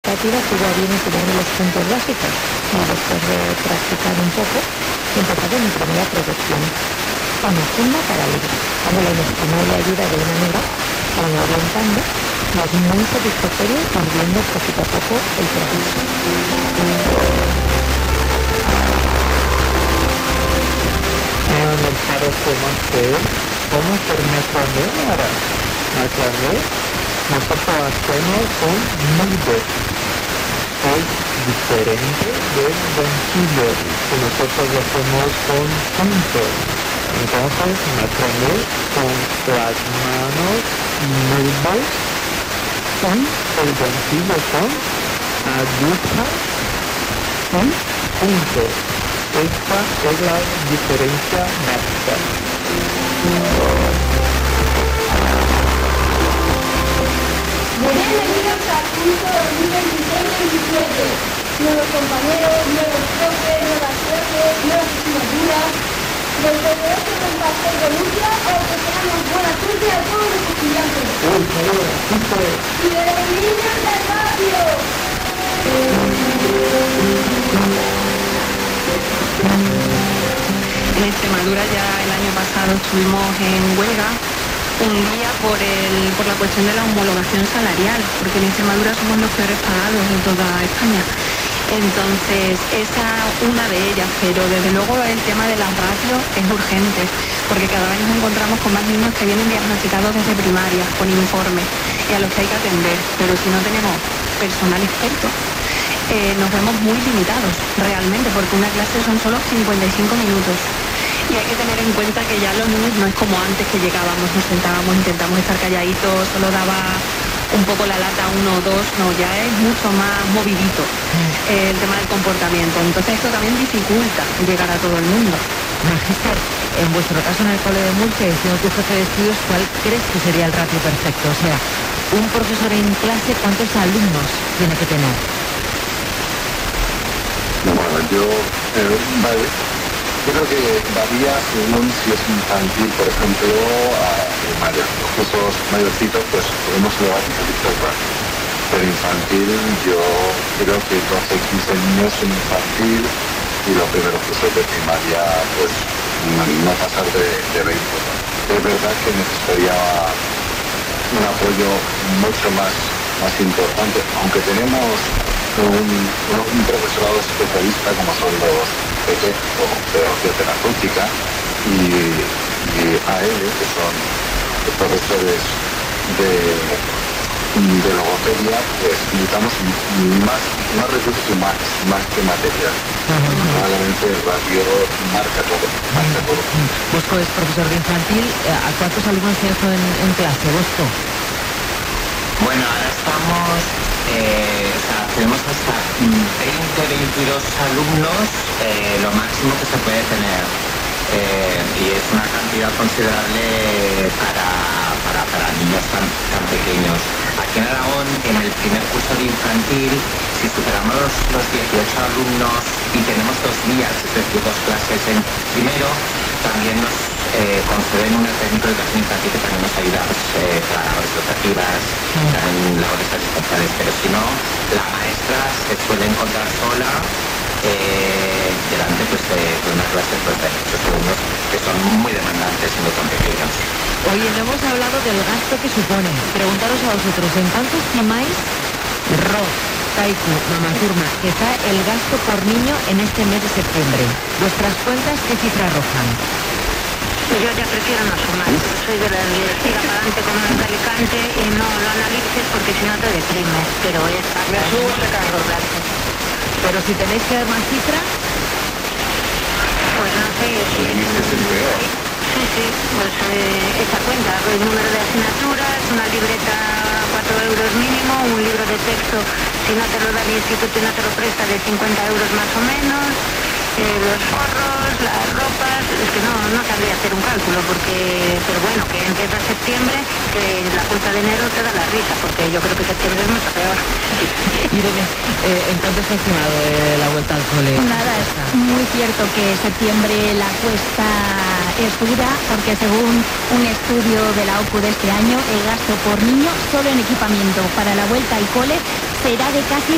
expectativa tuvo a bien enseñarme los puntos básicos y después de practicar un poco empezado mi primera proyección. Una funda para libros, dando la inestimable ayuda de una amiga, estaban orientando y es muy satisfactorio ir viendo poquito a poco el proceso. Me parece más que cómo permitirme ahora aclarar. Nosotros hacemos un nudo, es diferente del vencillo que nosotros hacemos con puntos. Entonces me aprendí con las manos nudos, con el vencillo con agujas y puntos. Esta es la diferencia básica. Bienvenidos al curso 2026-27. Nuevos compañeros, nuevos profes, nuevas clases, nuevas asignaturas. Desde que no se pastel de Murcia, os deseamos buena suerte a todos los estudiantes. Y desde los niños del barrio. En Extremadura ya el año pasado estuvimos en huelga un día por la cuestión de la homologación salarial, porque en Extremadura somos los peores pagados de toda España. Entonces, esa una de ellas, pero desde luego el tema de las ratios es urgente, porque cada vez nos encontramos con más niños que vienen diagnosticados desde primaria, con informes, y a los que hay que atender, pero si no tenemos personal experto, nos vemos muy limitados realmente, porque una clase son solo 55 minutos. Y hay que tener en cuenta que ya los niños no es como antes, que llegábamos, nos sentábamos, intentamos estar calladitos, solo daba un poco la lata uno o dos, no, ya es mucho más movidito el tema del comportamiento. Entonces esto también dificulta llegar a todo el mundo. Magister, en vuestro caso en el Cole de Murcia, siendo tu jefe de estudios, ¿cuál crees que sería el ratio perfecto? O sea, un profesor en clase, ¿cuántos alumnos tiene que tener? Bueno, yo creo que varía según si es infantil, por ejemplo, los cursos mayorcitos, pues podemos elevar un poquito el ratio. Pero infantil, yo creo que 12-15 niños en infantil y los primeros cursos de primaria, pues no pasar de 20. Es verdad que necesitaría un apoyo mucho más importante, aunque tenemos un profesorado especialista como son los PT o pedagogía terapéutica y AL, que son profesores de logopedia, pues necesitamos más recursos humanos, más que material. Probablemente el radio marca todo. Bosco es profesor de infantil. ¿A cuántos alumnos tienes en clase, Bosco? Bueno, ahora estamos, tenemos hasta 20-22 alumnos, lo máximo que se puede tener. Y es una cantidad considerable para niños tan pequeños. Aquí en Aragón, en el primer curso de infantil, si superamos los 18 alumnos y tenemos 2 días, es decir, 2 clases en primero, también nos conceden una técnica de educación infantil que también nos ayuda para labores educativas, también labores asistenciales, pero si no, la maestra se suele encontrar sola delante pues, de una clase pues, de muchos alumnos que son muy demandantes siendo tan pequeños. Oye, no hemos hablado del gasto que supone. Preguntaros a vosotros, ¿en cuánto estimáis, Rob, Kaiku, Mamazurma, que está el gasto por niño en este mes de septiembre? ¿Vuestras cuentas qué cifra arrojan? Yo ya prefiero no sumar, soy de la de ir adelante con un Alicante y no lo analices porque si no te deprimes, pero es me subo a largo plazo. Pero si tenéis que dar más cifra, pues no sé si sí, pues esta cuenta, el número de asignaturas, una libreta 4 euros mínimo, un libro de texto, si no te lo da el instituto y no te lo presta, de 50 euros más o menos, los forros, las ropas, es que no sabría hacer un cálculo, pero bueno, que empieza septiembre, que la cuenta de enero te da la risa, porque yo creo que septiembre es mucho peor. Irene, ¿en cuánto está estimado la vuelta al cole? Nada, es muy cierto que septiembre la cuesta es dura, porque según un estudio de la OCU de este año, el gasto por niño solo en equipamiento para la vuelta al cole será de casi